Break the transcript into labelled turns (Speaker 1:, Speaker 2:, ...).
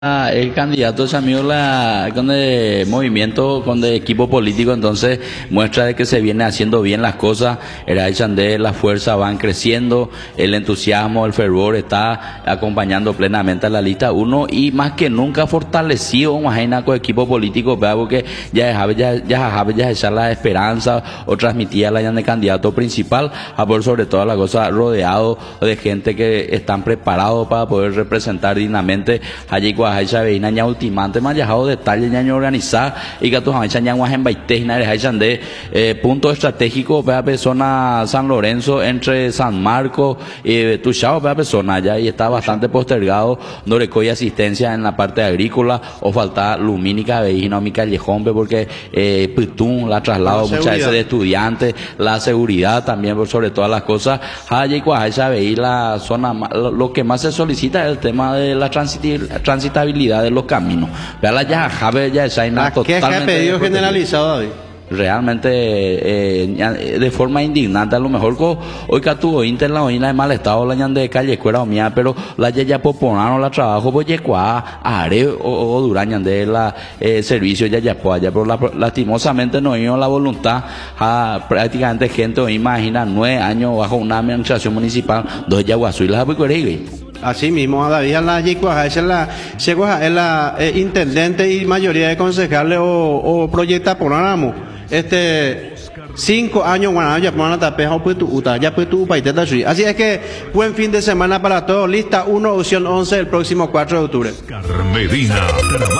Speaker 1: El candidato es amigo con el movimiento, con el equipo político, entonces muestra de que se viene haciendo bien las cosas. El Chandé, las fuerzas van creciendo, el entusiasmo, el fervor está acompañando plenamente a la lista 1 y más que nunca fortalecido más con el equipo político, porque ya echar la esperanza o transmitía la de candidato principal, a por sobre todas las cosas rodeado de gente que están preparados para poder representar dignamente allí Haisha veina ña ultimante más yajado detalle ña organizar y que tu haisha ña en baitejna de punto estratégico para persona San Lorenzo entre San Marcos y Tuchao para persona ya y está bastante postergado no recoge asistencia en la parte agrícola o falta lumínica veina mi callejón porque Pitún la traslado muchas veces de estudiantes la seguridad también por sobre todas las cosas allí Haisha veía la zona lo que más se solicita es el tema de la transitabilidad de los caminos. Vea la ya esa
Speaker 2: totalmente pedido generalizado, David.
Speaker 1: Realmente de forma indignante a lo mejor hoy que tuvo Inter la oína de mal estado la de calle escuela o mía pero la ya poponaron la trabajo pues llegua are o durañan de la servicio ya pero lastimosamente no hizo la voluntad a prácticamente gente hoy imagina 9 años bajo una administración municipal dos yaguazú y las
Speaker 2: Así mismo, a David la es la intendente y mayoría de concejales o proyecta por ánimo 5 años ya ponen tapeja ya así es que buen fin de semana para todos. Lista 1, opción 11 el próximo 4 de octubre.
Speaker 3: Carmelina.